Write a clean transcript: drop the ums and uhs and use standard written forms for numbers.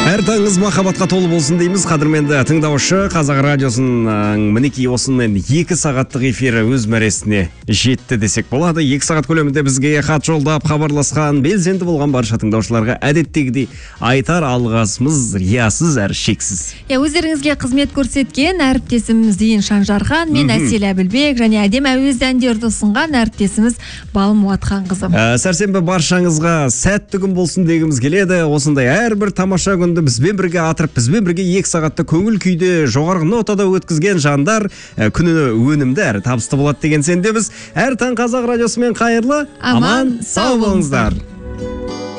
Әр таңыңыз махаббатқа толы болсын дейміз. Қадірменді тыңдаушы, Қазақ радиосының мінекей осымен 2 сағаттық эфирі өз мәресіне жетті десек болады. 2 сағат көлемінде бізге хат жолдап, хабарласқан, белсенді болған барша тыңдаушыларға әдеттегідей айтар алғысымыз риясыз әрі шексіз. Өздеріңізге қызмет көрсеткен әріптесіміз Зейін Шанжархан, мен Әсел Әбілбек және әдем әуез әндерді ұсынған әріптесіміз Балым Уатқан қызым. Сәрсенбі баршаңызға сәтті күн болсын дегіміз келеді. Осындай әрбір тамаша күнді бізбен бірге атырып, бізбен бірге 2 сағатты көңіл күйде жоғарғы нотада өткізген жандар күні өнімді әрі табысты болады деген сендеміз. Әр таң Қазақ радиосымен қайырлы, аман, сау болыңыздар.